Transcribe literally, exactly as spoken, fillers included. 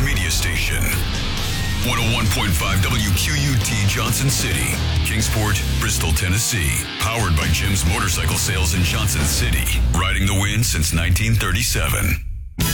media station. one oh one point five W Q U T Johnson City, Kingsport, Bristol, Tennessee. Powered by Jim's Motorcycle Sales in Johnson City. Riding the wind since nineteen thirty-seven.